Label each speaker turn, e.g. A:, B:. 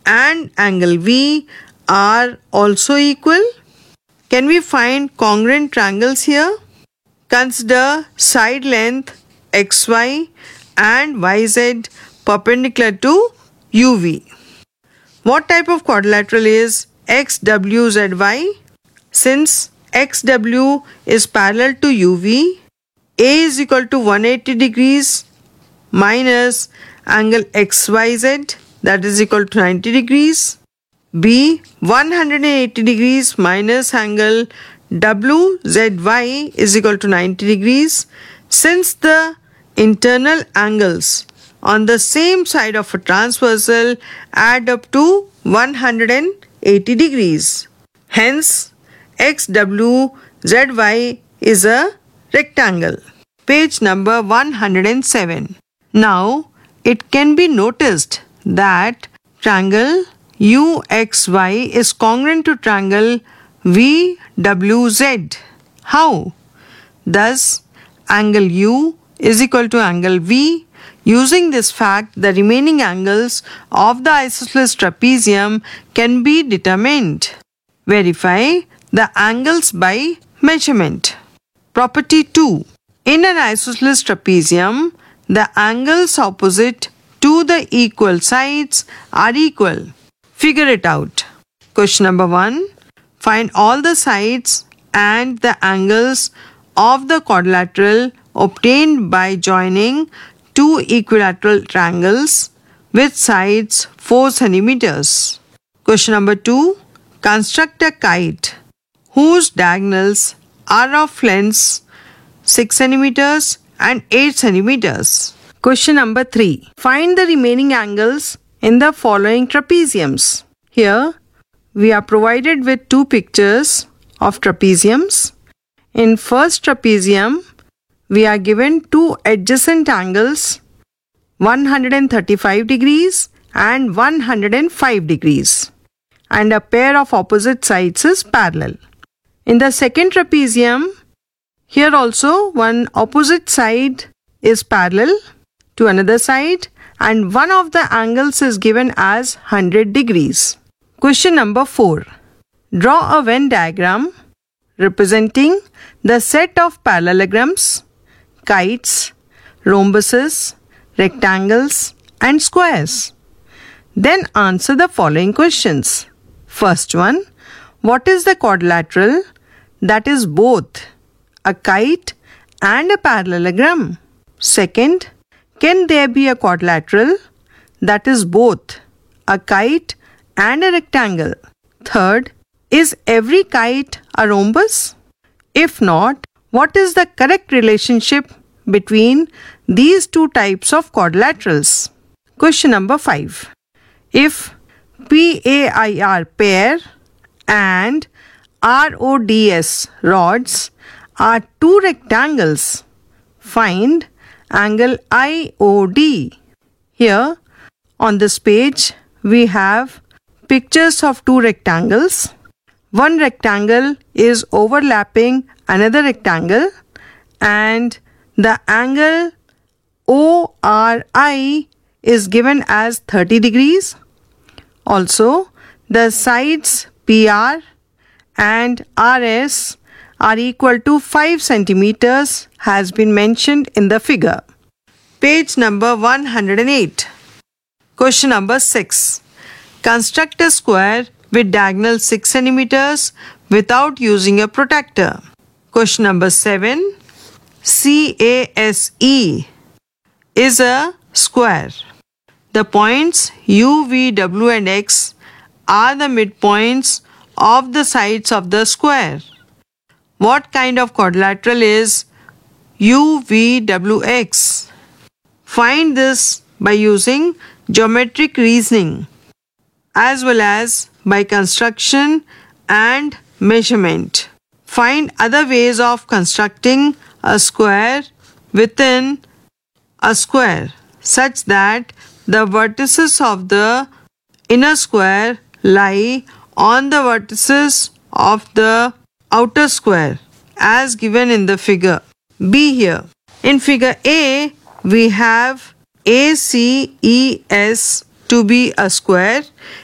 A: and angle V are also equal? Can we find congruent triangles here? Consider side length XY and YZ perpendicular to UV. What type of quadrilateral is XWZY? Since XW is parallel to UV, A is equal to 180 degrees minus angle XYZ, that is equal to 90 degrees. B 180 degrees minus angle WZY is equal to 90 degrees. Since the internal angles on the same side of a transversal add up to 180 degrees. Hence, XWZY is a rectangle. Page number 107. Now, it can be noticed that triangle UXY is congruent to triangle VWZ. How? Thus, angle U is equal to angle V. Using this fact, the remaining angles of the isosceles trapezium can be determined. Verify the angles by measurement. Property 2. In an isosceles trapezium, the angles opposite to the equal sides are equal. Figure it out. Question number 1. Find all the sides and the angles of the quadrilateral obtained by joining two equilateral triangles with sides 4 cm. Question number 2. Construct a kite whose diagonals are of lengths 6 cm and 8 cm. Question number 3. Find the remaining angles in the following trapeziums. Here, we are provided with two pictures of trapeziums. In first trapezium, we are given two adjacent angles 135 degrees and 105 degrees, and a pair of opposite sides is parallel. In the second trapezium, here also one opposite side is parallel to another side and one of the angles is given as 100 degrees. Question number 4. Draw a Venn diagram representing the set of parallelograms, kites, rhombuses, rectangles and squares. Then answer the following questions. First one, what is the quadrilateral that is both a kite and a parallelogram? Second, can there be a quadrilateral that is both a kite and a rectangle? Third, is every kite a rhombus? If not, what is the correct relationship between these two types of quadrilaterals? Question number 5. If PAIR pair and RODS rods are two rectangles, find angle IOD. Here on this page we have pictures of two rectangles. One rectangle is overlapping another rectangle and the angle ORI is given as 30 degrees. Also, the sides PR and RS are equal to 5 centimeters has been mentioned in the figure. Page number 108. Question number 6. Construct a square with diagonal 6 centimeters without using a protractor. Question number 7. CASE is a square. The points U, V, W and X are the midpoints of the sides of the square. What kind of quadrilateral is UVWX? Find this by using geometric reasoning as well as by construction and measurement. Find other ways of constructing a square within a square such that the vertices of the inner square lie on the vertices of the outer square as given in the figure B here. In figure A, we have ACES to be a square